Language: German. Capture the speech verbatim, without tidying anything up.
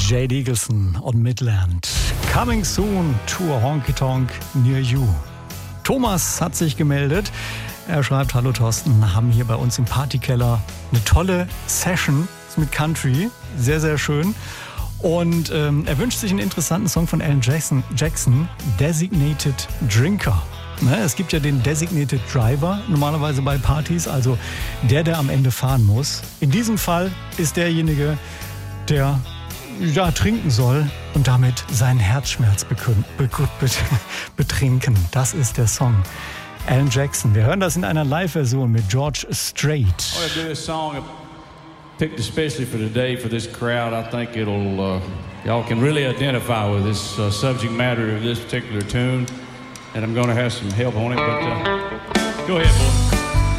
Jade Eagleson und Midland. Coming soon to a honky tonk near you. Thomas hat sich gemeldet. Er schreibt: Hallo Thorsten, haben hier bei uns im Partykeller eine tolle Session mit Country. Sehr, sehr schön. Und ähm, er wünscht sich einen interessanten Song von Alan Jackson, Jackson Designated Drinker. Ne, es gibt ja den Designated Driver normalerweise bei Partys, also der, der am Ende fahren muss. In diesem Fall ist derjenige, der ja, trinken soll und damit seinen Herzschmerz bekün- be- be- betrinken. Das ist der Song. Alan Jackson. Wir hören das in einer Live-Version mit George Strait. I want to do a song picked especially for today for this crowd. I think it'll uh, y'all can really identify with this uh, subject matter of this particular tune, and I'm going to have some help on it. But uh, go ahead, boy.